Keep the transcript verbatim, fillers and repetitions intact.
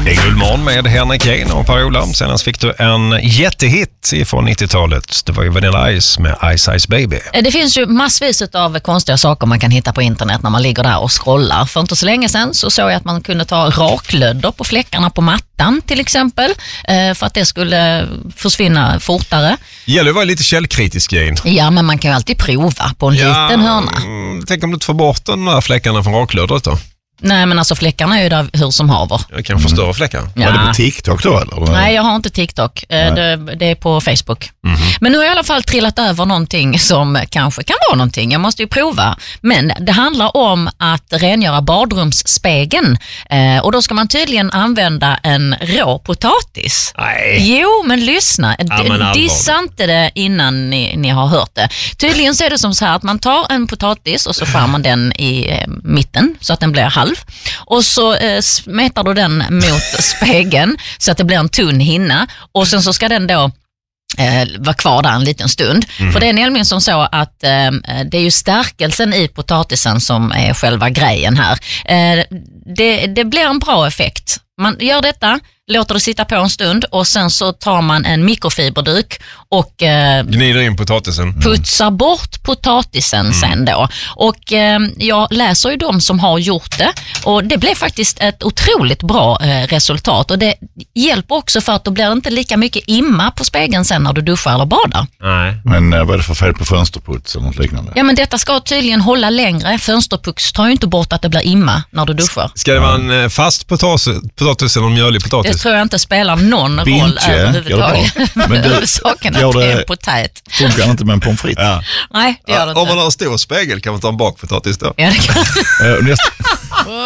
Det är Guldmorgon med Henrik Jehn och Per-Ola. Senast fick du en jättehit från nittiotalet. Det var ju Vanilla Ice med Ice Ice Baby. Det finns ju massvis av konstiga saker man kan hitta på internet när man ligger där och scrollar. För inte så länge sedan så såg jag att man kunde ta raklödder på fläckarna på mattan till exempel. För att det skulle försvinna fortare. Gäller att vara lite källkritisk, Jehn. Ja, men man kan ju alltid prova på en ja, liten hörna. Tänk om du inte får bort de här fläckarna från raklöddret då? Nej, men alltså fläckarna är ju där hur som haver. Jag kan få större fläckar. Ja. Var det på TikTok då? Eller? Nej, jag har inte TikTok. Det, det är på Facebook. Mm-hmm. Men nu har jag i alla fall trillat över någonting som kanske kan vara någonting. Jag måste ju prova. Men det handlar om att rengöra badrumsspegeln. Eh, och då ska man tydligen använda en rå potatis. Nej. Jo, men lyssna. Ja, Dissa inte det innan ni, ni har hört det. Tydligen så är det som så här att man tar en potatis och så skär man den i eh, mitten så att den blir halv. Och så eh, smetar du den mot spegeln så att det blir en tunn hinna. Och sen så ska den då eh, vara kvar där en liten stund. Mm. För det är nämligen som så att eh, det är ju stärkelsen i potatisen som är själva grejen här. Eh, det, det blir en bra effekt. Man gör detta, låter det sitta på en stund och sen så tar man en mikrofiberduk och eh, gnider in potatisen. Putsar bort potatisen mm. sen då. Och eh, jag läser ju de som har gjort det och det blev faktiskt ett otroligt bra eh, resultat. Och det hjälper också för att då blir det inte lika mycket imma på spegeln sen när du duschar eller badar. Nej. Men eh, vad är det för fel på fönsterputs eller något liknande? Ja, men detta ska tydligen hålla längre. Fönsterputs tar ju inte bort att det blir imma när du duschar. Ska det vara en fast potatis, potatis eller mjölig potatis? Det tror jag inte spelar någon Binge, roll överhuvudtaget. Men det, saken att det är potät. Funkar inte med en pommes frites? Ja. Nej, det gör det inte. Om man har en stor spegel kan man ta en bakpotatis då. Ja, det kan.